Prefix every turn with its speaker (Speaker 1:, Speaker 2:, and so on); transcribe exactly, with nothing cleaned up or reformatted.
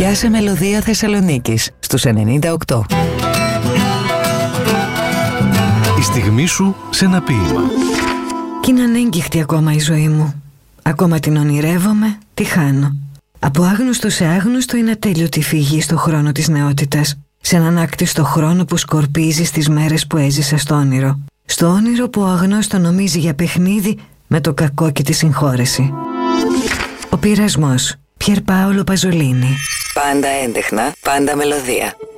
Speaker 1: Πιάσε μελωδία Θεσσαλονίκης στους ενενήντα οκτώ.
Speaker 2: Η στιγμή σου σε ένα ποίημα.
Speaker 3: Κι είναι ανέγκυχτη ακόμα η ζωή μου. Ακόμα την ονειρεύομαι, τη χάνω. Από άγνωστο σε άγνωστο είναι ατέλειωτη φυγή στο χρόνο της νεότητας. Σε έναν άκτιστο χρόνο που σκορπίζει στις μέρες που έζησα στο όνειρο. Στο όνειρο που ο αγνός το νομίζει για παιχνίδι με το κακό και τη συγχώρεση. Ο πειρασμός. Πιερ Πάολο Παζολίνη.
Speaker 1: Πάντα έντεχνα, πάντα μελωδία.